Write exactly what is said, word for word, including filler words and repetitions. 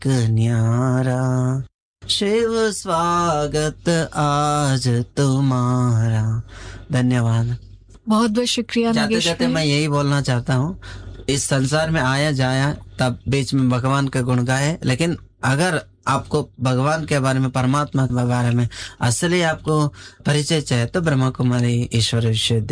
एक न्यारा, शिव स्वागत आज तुम्हारा। धन्यवाद। बहुत बहुत शुक्रिया जाते नागेश जाते भाई। मैं यही बोलना चाहता हूँ, इस संसार में आया जाया तब बीच में भगवान का गुण गाए, लेकिन अगर आपको भगवान के बारे में, परमात्मा के बारे में असली आपको परिचय चाहिए तो ब्रह्मा कुमारी ईश्वर विश्वविद्यालय